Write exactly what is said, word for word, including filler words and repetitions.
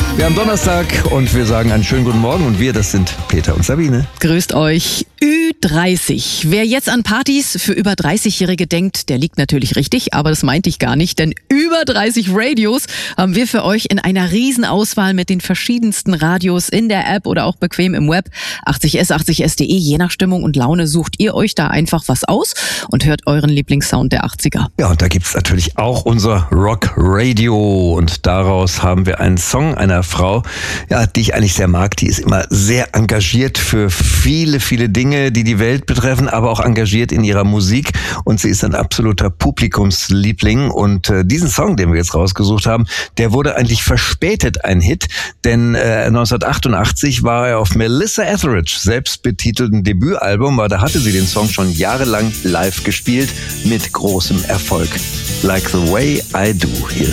Wir haben Donnerstag und wir sagen einen schönen guten Morgen und wir, das sind Peter und Sabine. Grüßt euch. Ü dreißig. Wer jetzt an Partys für über dreißigjährige denkt, der liegt natürlich richtig, aber das meinte ich gar nicht, denn über dreißig Radios haben wir für euch in einer Riesenauswahl mit den verschiedensten Radios in der App oder auch bequem im Web. achtzig S, achtzig S punkt de, je nach Stimmung und Laune sucht ihr euch da einfach was aus und hört euren Lieblingssound der achtziger. Ja, und da gibt's natürlich auch unser Rock Radio und daraus haben wir einen Song einer Frau, ja, die ich eigentlich sehr mag. Die ist immer sehr engagiert für viele, viele Dinge, die die Welt betreffen, aber auch engagiert in ihrer Musik und sie ist ein absoluter Publikumsliebling und äh, diesen Song, den wir jetzt rausgesucht haben, der wurde eigentlich verspätet ein Hit, denn äh, neunzehnhundertachtundachtzig war er auf Melissa Etheridge selbstbetitelten Debütalbum, aber da hatte sie den Song schon jahrelang live gespielt mit großem Erfolg. Like the Way I Do. Hier